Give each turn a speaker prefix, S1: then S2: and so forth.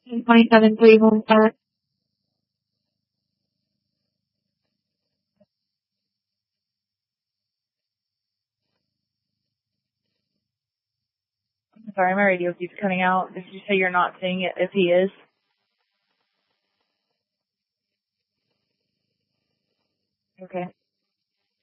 S1: 27.3 home start.
S2: Sorry, my radio keeps cutting out. Did you say you're not seeing it if he is? Okay.